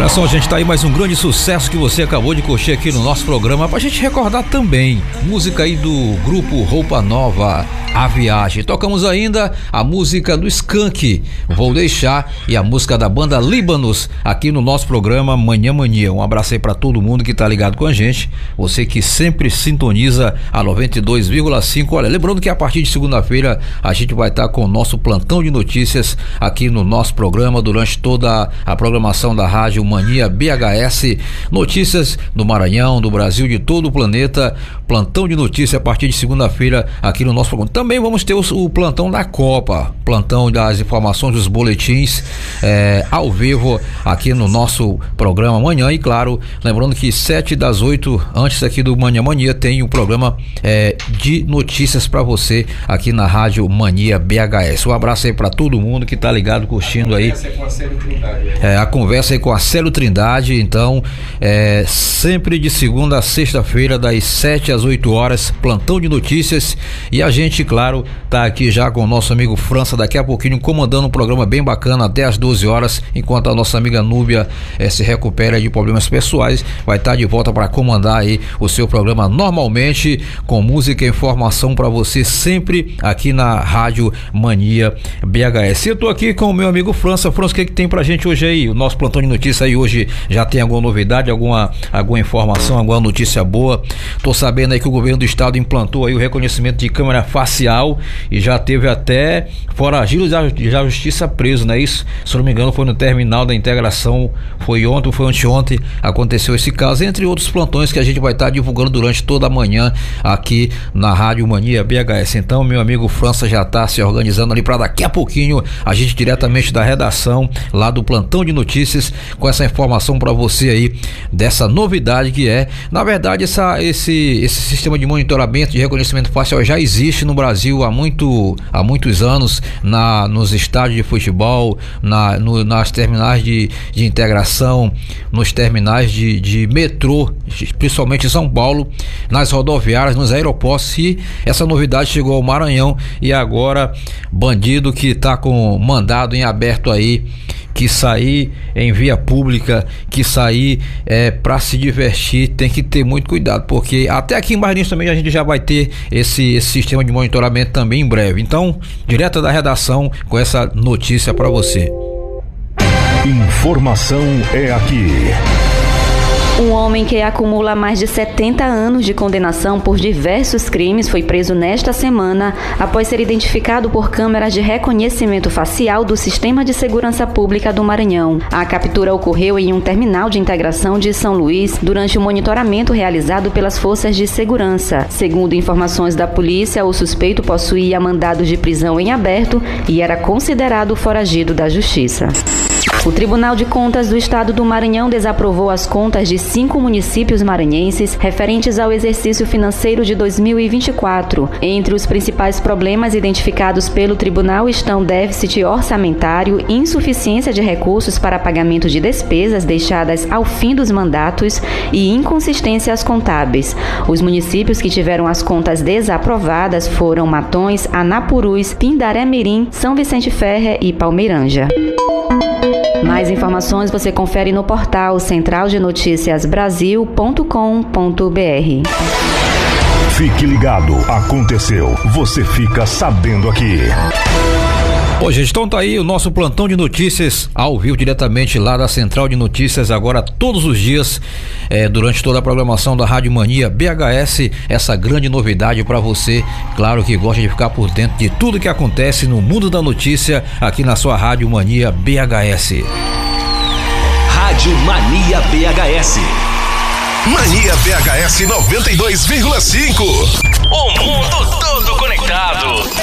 Olha só, gente, tá aí mais um grande sucesso que você acabou de curtir aqui no nosso programa, pra gente recordar também, música aí do grupo Roupa Nova, A Viagem. Tocamos ainda a música do Skank, Vou Deixar, e a música da banda Líbanos, aqui no nosso programa Manhã Mania. Um abraço aí pra todo mundo que tá ligado com a gente, você que sempre sintoniza a 92,5. Olha, lembrando que a partir de segunda-feira a gente vai estar com o nosso plantão de notícias aqui no nosso programa, durante toda a programação da Rádio Mania BHS, notícias do Maranhão, do Brasil, de todo o planeta. Plantão de notícias a partir de segunda-feira aqui no nosso programa. Também vamos ter o plantão da Copa, plantão das informações dos boletins ao vivo aqui no nosso programa amanhã. E claro, lembrando que 7 das 8, antes aqui do Manhã Mania, tem um programa de notícias para você aqui na Rádio Mania BHS. Um abraço aí para todo mundo que tá ligado, curtindo aí. A conversa aí com a Célio Trindade. Então, sempre de segunda a sexta-feira, das 7 às 8 horas, plantão de notícias. E a gente, claro, tá aqui já com o nosso amigo França, daqui a pouquinho, comandando um programa bem bacana até às 12 horas, enquanto a nossa amiga Núbia se recupera de problemas pessoais. Vai estar de volta para comandar aí o seu programa normalmente, com música e informação para você, sempre aqui na Rádio Mania BHS. Eu tô aqui com o meu amigo França. França, o que tem pra gente hoje aí? O nosso plantão de notícias aí hoje já tem alguma novidade, alguma informação, alguma notícia boa? Tô sabendo aí que o governo do estado implantou aí o reconhecimento de câmera facial e já teve até foragido da justiça preso, não é isso? Se não me engano, foi no terminal da integração, foi ontem ou foi anteontem, aconteceu esse caso, entre outros plantões que a gente vai estar divulgando durante toda a manhã aqui na Rádio Mania BHS. Então, meu amigo França já está se organizando ali para daqui a pouquinho a gente, diretamente da redação lá do plantão de notícias, com essa informação para você aí dessa novidade que na verdade, esse sistema de monitoramento de reconhecimento facial já existe no Brasil há muitos anos, nos estádios de futebol, nas terminais de integração, nos terminais de metrô, principalmente em São Paulo, nas rodoviárias, nos aeroportos. E essa novidade chegou ao Maranhão, e agora bandido que está com mandado em aberto aí, que sair em via pública, que sair para se divertir, tem que ter muito cuidado, porque até aqui em Barrinhos também a gente já vai ter esse sistema de monitoramento também em breve. Então, direto da redação com essa notícia para você. Informação é aqui. Um homem que acumula mais de 70 anos de condenação por diversos crimes foi preso nesta semana após ser identificado por câmeras de reconhecimento facial do Sistema de Segurança Pública do Maranhão. A captura ocorreu em um terminal de integração de São Luís durante o monitoramento realizado pelas forças de segurança. Segundo informações da polícia, o suspeito possuía mandado de prisão em aberto e era considerado foragido da justiça. O Tribunal de Contas do Estado do Maranhão desaprovou as contas de 5 municípios maranhenses referentes ao exercício financeiro de 2024. Entre os principais problemas identificados pelo tribunal estão déficit orçamentário, insuficiência de recursos para pagamento de despesas deixadas ao fim dos mandatos e inconsistências contábeis. Os municípios que tiveram as contas desaprovadas foram Matões, Anapurus, Pindaré-Mirim, São Vicente Ferrer e Palmeiranja. Mais informações você confere no portal centraldenoticiasbrasil.com.br. Fique ligado, aconteceu, você fica sabendo aqui. Bom, gente, então tá aí o nosso plantão de notícias ao vivo, diretamente lá da Central de Notícias, agora todos os dias, durante toda a programação da Rádio Mania BHS, essa grande novidade para você, claro, que gosta de ficar por dentro de tudo que acontece no mundo da notícia, aqui na sua Rádio Mania BHS. Rádio Mania BHS. Mania BHS 92,5. O mundo todo conectado.